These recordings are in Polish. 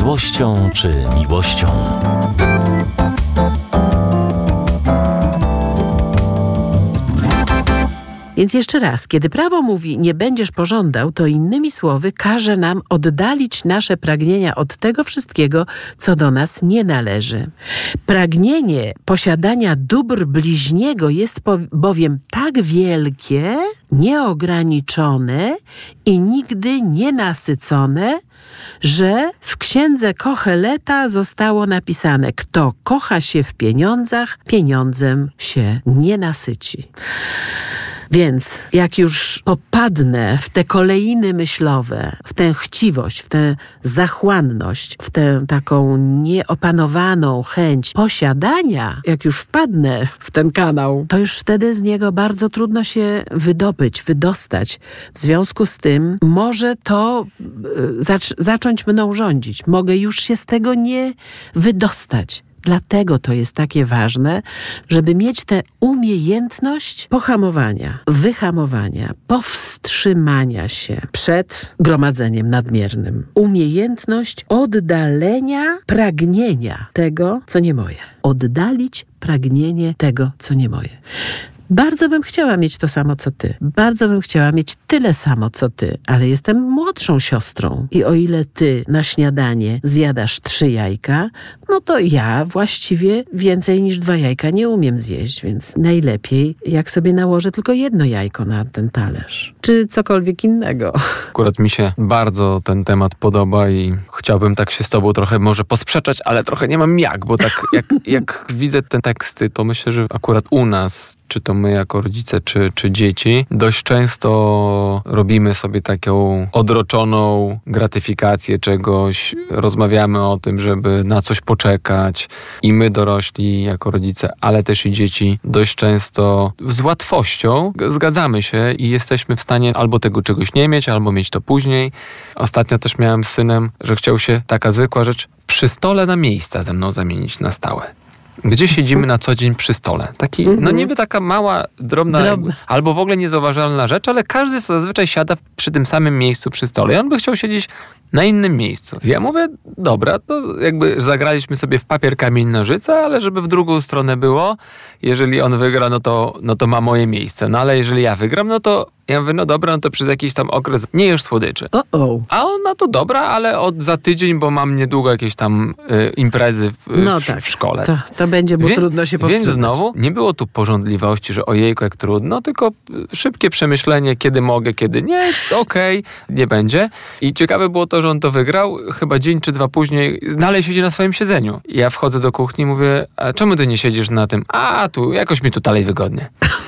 złością czy miłością. Więc jeszcze raz, kiedy prawo mówi nie będziesz pożądał, to innymi słowy każe nam oddalić nasze pragnienia od tego wszystkiego, co do nas nie należy. Pragnienie posiadania dóbr bliźniego jest bowiem tak wielkie, nieograniczone i nigdy nienasycone, że w księdze Koheleta zostało napisane: kto kocha się w pieniądzach, pieniądzem się nie nasyci. Więc jak już popadnę w te kolejny myślowe, w tę chciwość, w tę zachłanność, w tę taką nieopanowaną chęć posiadania, jak już wpadnę w ten kanał, to już wtedy z niego bardzo trudno się wydostać. W związku z tym może to zacząć mną rządzić. Mogę już się z tego nie wydostać. Dlatego to jest takie ważne, żeby mieć tę umiejętność pohamowania, wyhamowania, powstrzymania się przed gromadzeniem nadmiernym. Umiejętność oddalenia pragnienia tego, co nie moje. Oddalić pragnienie tego, co nie moje. Bardzo bym chciała mieć to samo, co ty. Bardzo bym chciała mieć tyle samo, co ty, ale jestem młodszą siostrą. I o ile ty na śniadanie zjadasz 3 jajka, no to ja właściwie więcej niż 2 jajka nie umiem zjeść, więc najlepiej, jak sobie nałożę tylko 1 jajko na ten talerz. Czy cokolwiek innego. Akurat mi się bardzo ten temat podoba i chciałbym tak się z tobą trochę może posprzeczać, ale trochę nie mam jak, bo tak jak widzę te teksty, to myślę, że akurat u nas, czy to my jako rodzice, czy dzieci, dość często robimy sobie taką odroczoną gratyfikację czegoś, rozmawiamy o tym, żeby na coś poczekać i my dorośli jako rodzice, ale też i dzieci dość często z łatwością zgadzamy się i jesteśmy w stanie albo tego czegoś nie mieć, albo mieć to później. Ostatnio też miałem z synem, że chciał się taka zwykła rzecz przy stole na miejsca ze mną zamienić na stałe. Gdzie siedzimy na co dzień przy stole. Taki, no niby taka mała, drobna, albo w ogóle niezauważalna rzecz, ale każdy zazwyczaj siada przy tym samym miejscu przy stole i on by chciał siedzieć na innym miejscu. Ja mówię, dobra, to jakby zagraliśmy sobie w papier, kamień, nożyce, ale żeby w drugą stronę było, jeżeli on wygra, no to ma moje miejsce. No ale jeżeli ja wygram, no to ja mówię, no dobra, no to przez jakiś tam okres nie jesz słodyczy. A on, no to dobra, ale za tydzień, bo mam niedługo jakieś tam imprezy w szkole. To będzie mu trudno się powstrzymać. Więc znowu nie było tu pożądliwości, że ojejku, jak trudno, tylko szybkie przemyślenie, kiedy mogę, kiedy nie, okej, nie będzie. I ciekawe było to, że on to wygrał, chyba dzień czy 2 później dalej siedzi na swoim siedzeniu. I ja wchodzę do kuchni i mówię, a czemu ty nie siedzisz na tym? A tu, jakoś mi tu dalej wygodnie.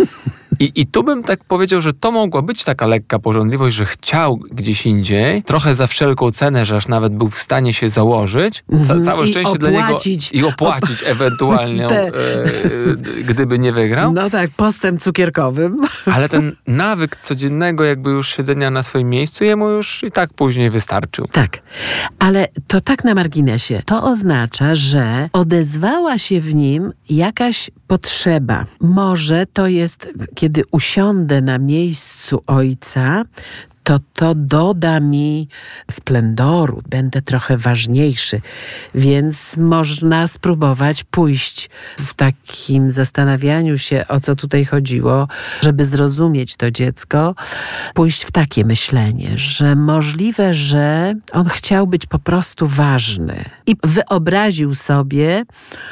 I tu bym tak powiedział, że to mogła być taka lekka pożądliwość, że chciał gdzieś indziej, trochę za wszelką cenę, że aż nawet był w stanie się założyć. Całe szczęście dla niego i opłacić ewentualnie, gdyby nie wygrał. No tak, postem cukierkowym. Ale ten nawyk codziennego jakby już siedzenia na swoim miejscu jemu już i tak później wystarczył. Tak, ale to tak na marginesie. To oznacza, że odezwała się w nim jakaś potrzeba. Może to jest, kiedy usiądę na miejscu ojca, to doda mi splendoru, będę trochę ważniejszy, więc można spróbować pójść w takim zastanawianiu się, o co tutaj chodziło, żeby zrozumieć to dziecko, pójść w takie myślenie, że możliwe, że on chciał być po prostu ważny i wyobraził sobie,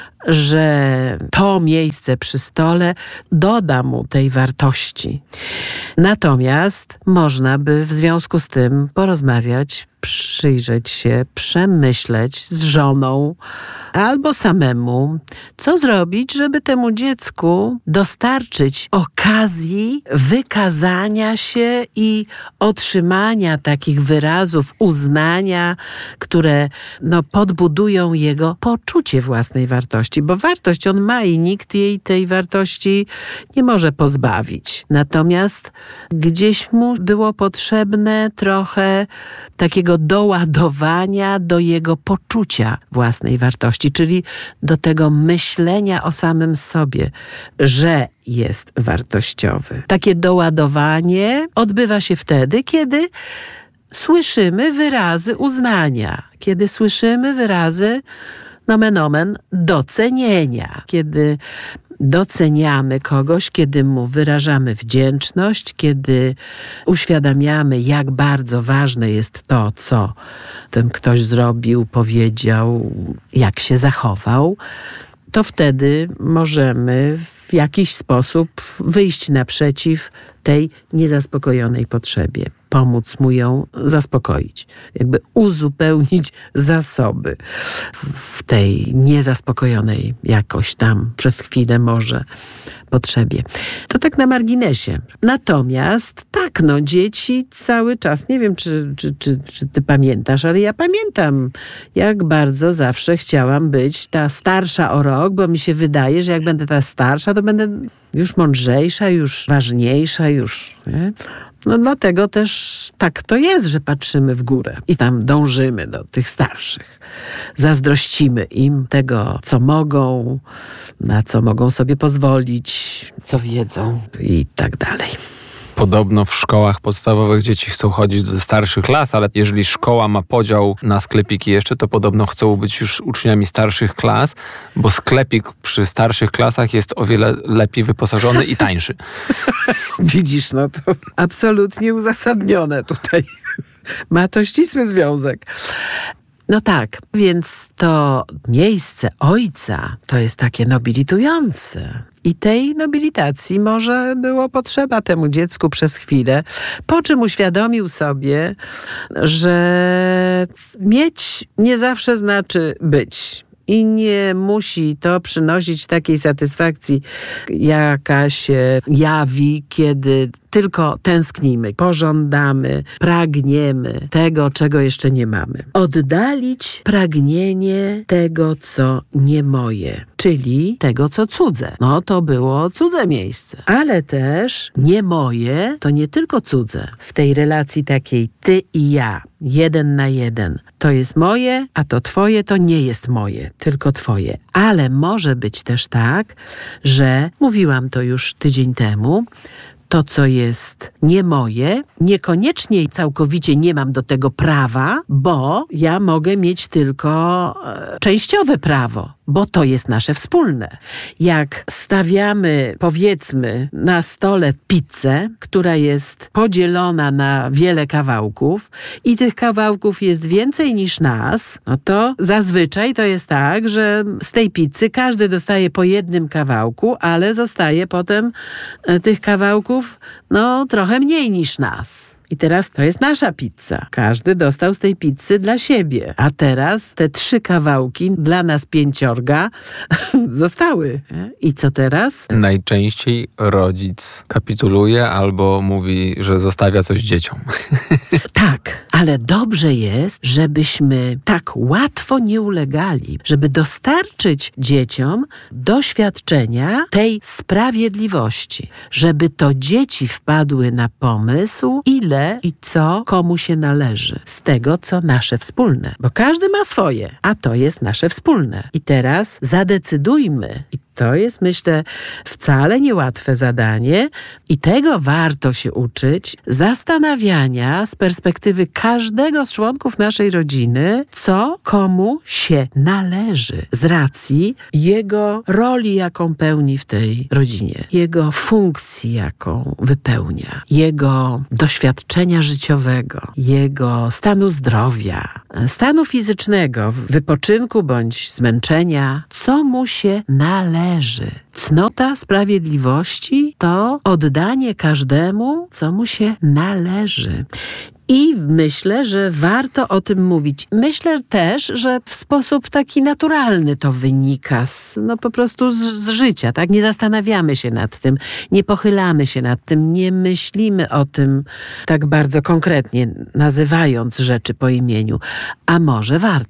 że to miejsce przy stole doda mu tej wartości. Natomiast można by w związku z tym porozmawiać, przyjrzeć się, przemyśleć z żoną albo samemu, co zrobić, żeby temu dziecku dostarczyć okazji wykazania się i otrzymania takich wyrazów uznania, które podbudują jego poczucie własnej wartości, bo wartość on ma i nikt jej tej wartości nie może pozbawić. Natomiast gdzieś mu było potrzebne trochę takiego doładowania do jego poczucia własnej wartości, czyli do tego myślenia o samym sobie, że jest wartościowy. Takie doładowanie odbywa się wtedy, kiedy słyszymy wyrazy uznania, kiedy słyszymy wyrazy nomen omen docenienia, kiedy doceniamy kogoś, kiedy mu wyrażamy wdzięczność, kiedy uświadamiamy, jak bardzo ważne jest to, co ten ktoś zrobił, powiedział, jak się zachował, to wtedy możemy w jakiś sposób wyjść naprzeciw tej niezaspokojonej potrzebie, pomóc mu ją zaspokoić, jakby uzupełnić zasoby w tej niezaspokojonej jakoś tam przez chwilę może potrzebie. To tak na marginesie. Natomiast tak, dzieci cały czas, nie wiem, czy ty pamiętasz, ale ja pamiętam, jak bardzo zawsze chciałam być ta starsza o rok, bo mi się wydaje, że jak będę ta starsza, to będę już mądrzejsza, już ważniejsza, już... Nie? Dlatego też tak to jest, że patrzymy w górę i tam dążymy do tych starszych. Zazdrościmy im tego, co mogą, na co mogą sobie pozwolić, co wiedzą i tak dalej. Podobno w szkołach podstawowych dzieci chcą chodzić do starszych klas, ale jeżeli szkoła ma podział na sklepiki jeszcze, to podobno chcą być już uczniami starszych klas, bo sklepik przy starszych klasach jest o wiele lepiej wyposażony i tańszy. Widzisz, to absolutnie uzasadnione tutaj. Ma to ścisły związek. Tak, więc to miejsce ojca to jest takie nobilitujące. I tej nobilitacji może było potrzeba temu dziecku przez chwilę, po czym uświadomił sobie, że mieć nie zawsze znaczy być. I nie musi to przynosić takiej satysfakcji, jaka się jawi, kiedy tylko tęsknimy, pożądamy, pragniemy tego, czego jeszcze nie mamy. Oddalić pragnienie tego, co nie moje, czyli tego, co cudze. To było cudze miejsce. Ale też nie moje to nie tylko cudze. W tej relacji takiej ty i ja, 1 na 1. To jest moje, a to twoje to nie jest moje, tylko twoje. Ale może być też tak, że, mówiłam to już tydzień temu, to, co jest nie moje, niekoniecznie całkowicie nie mam do tego prawa, bo ja mogę mieć tylko częściowe prawo, bo to jest nasze wspólne. Jak stawiamy, powiedzmy, na stole pizzę, która jest podzielona na wiele kawałków i tych kawałków jest więcej niż nas, to zazwyczaj to jest tak, że z tej pizzy każdy dostaje po jednym kawałku, ale zostaje potem tych kawałków trochę mniej niż nas. I teraz to jest nasza pizza. Każdy dostał z tej pizzy dla siebie. A teraz te 3 kawałki dla nas 5 zostały. I co teraz? Najczęściej rodzic kapituluje albo mówi, że zostawia coś dzieciom. Tak, ale dobrze jest, żebyśmy tak łatwo nie ulegali, żeby dostarczyć dzieciom doświadczenia tej sprawiedliwości. Żeby to dzieci wpadły na pomysł, ile i co komu się należy z tego, co nasze wspólne. Bo każdy ma swoje, a to jest nasze wspólne. I teraz zadecydujmy. I to jest, myślę, wcale niełatwe zadanie i tego warto się uczyć, zastanawiania z perspektywy każdego z członków naszej rodziny, co komu się należy z racji jego roli, jaką pełni w tej rodzinie, jego funkcji, jaką wypełnia, jego doświadczenia życiowego, jego stanu zdrowia, stanu fizycznego, wypoczynku bądź zmęczenia, co mu się należy. Cnota sprawiedliwości to oddanie każdemu, co mu się należy. I myślę, że warto o tym mówić. Myślę też, że w sposób taki naturalny to wynika po prostu z życia, tak? Nie zastanawiamy się nad tym, nie pochylamy się nad tym, nie myślimy o tym tak bardzo konkretnie, nazywając rzeczy po imieniu. A może warto?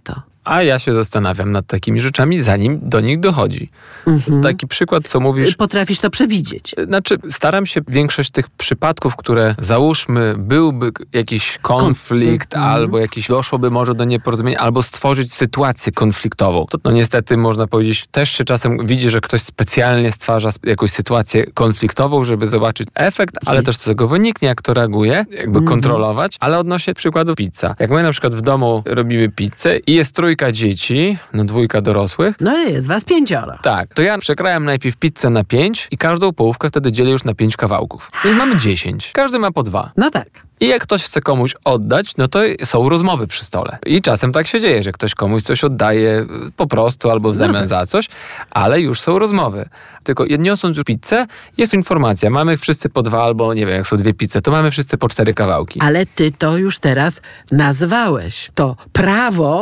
A ja się zastanawiam nad takimi rzeczami, zanim do nich dochodzi. Taki przykład, co mówisz... Potrafisz to przewidzieć. Znaczy, staram się większość tych przypadków, które załóżmy, byłby jakiś konflikt, albo doszłoby może do nieporozumienia, albo stworzyć sytuację konfliktową. To no niestety można powiedzieć, też się czasem widzi, że ktoś specjalnie stwarza jakąś sytuację konfliktową, żeby zobaczyć efekt, ale też z tego wyniknie, jak to reaguje, jakby kontrolować. Ale odnośnie przykładu pizza. Jak my na przykład w domu robimy pizzę i jest 3 dzieci, 2 dorosłych. No jest was 5. Tak, to ja przekrajam najpierw pizzę na 5 i każdą połówkę wtedy dzielę już na 5 kawałków. Więc mamy 10. Każdy ma po 2. No tak. I jak ktoś chce komuś oddać, no to są rozmowy przy stole. I czasem tak się dzieje, że ktoś komuś coś oddaje po prostu albo w zamian za coś, ale już są rozmowy. Tylko niosąc już pizzę, jest informacja. Mamy wszyscy po 2 albo, nie wiem, jak są 2 pizze, to mamy wszyscy po 4 kawałki. Ale ty to już teraz nazwałeś. To prawo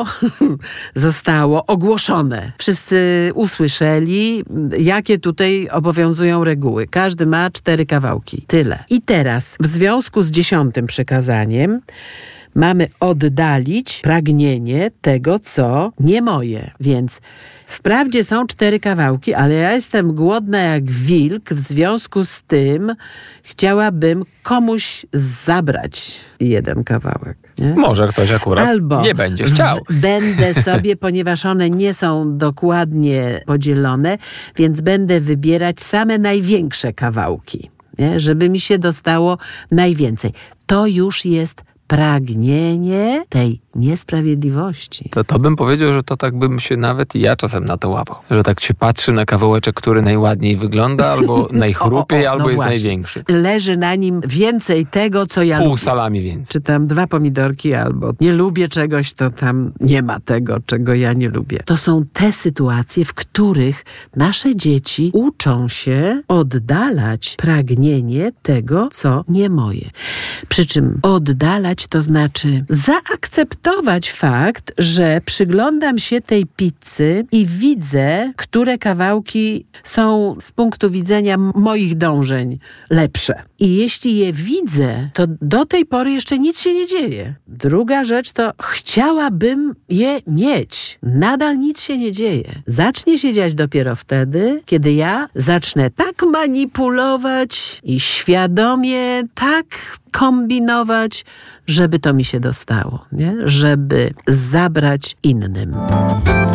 zostało ogłoszone. Wszyscy usłyszeli, jakie tutaj obowiązują reguły. Każdy ma 4 kawałki. Tyle. I teraz w związku z 10. przykazaniem mamy oddalić pragnienie tego, co nie moje. Więc wprawdzie są 4 kawałki, ale ja jestem głodna jak wilk, w związku z tym chciałabym komuś zabrać 1 kawałek. Nie? Może ktoś akurat Albo nie będzie chciał. Będę sobie, ponieważ one nie są dokładnie podzielone, więc będę wybierać same największe kawałki, nie? Żeby mi się dostało najwięcej. To już jest pragnienie tej niesprawiedliwości. To bym powiedział, że to tak bym się nawet i ja czasem na to łapał. Że tak się patrzy na kawałeczek, który najładniej wygląda, albo najchrupiej, albo jest największy. Leży na nim więcej tego, co ja Pół lubię. salami więcej. Czy tam 2 pomidorki, albo nie lubię czegoś, to tam nie ma tego, czego ja nie lubię. To są te sytuacje, w których nasze dzieci uczą się oddalać pragnienie tego, co nie moje. Przy czym oddalać to znaczy zaakceptować fakt, że przyglądam się tej pizzy i widzę, które kawałki są z punktu widzenia moich dążeń lepsze. I jeśli je widzę, to do tej pory jeszcze nic się nie dzieje. Druga rzecz to chciałabym je mieć. Nadal nic się nie dzieje. Zacznie się dziać dopiero wtedy, kiedy ja zacznę tak manipulować i świadomie tak kombinować, żeby to mi się dostało, nie? Żeby zabrać innym.